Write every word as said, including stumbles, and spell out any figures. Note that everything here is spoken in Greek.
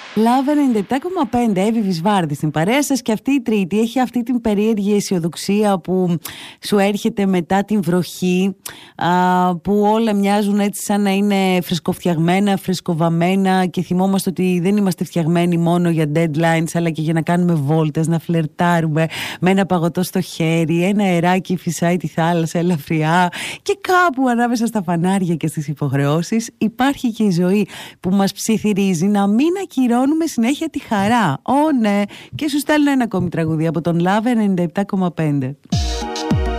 Λαβ ενενήντα επτά κόμμα πέντε, Εύη Βυσβάρδη στην παρέα σας, και αυτή η Τρίτη έχει αυτή την περίεργη αισιοδοξία που σου έρχεται μετά την βροχή, α, που όλα μοιάζουν έτσι σαν να είναι φρεσκοφτιαγμένα, φρεσκοβαμμένα, και θυμόμαστε ότι δεν είμαστε φτιαγμένοι μόνο για deadlines αλλά και για να κάνουμε βόλτες, να φλερτάρουμε με ένα παγωτό στο χέρι, ένα αεράκι φυσάει τη θάλασσα ελαφριά, και κάπου ανάμεσα στα φανάρια και στις υποχρεώσεις υπάρχει και η ζωή που μας ψιθυρίζει να μην ακυρώνουμε συνέχεια τη χαρά. Ω ναι, και σου στέλνω ένα ακόμη τραγούδι από τον Λαβ ενενήντα επτά κόμμα πέντε.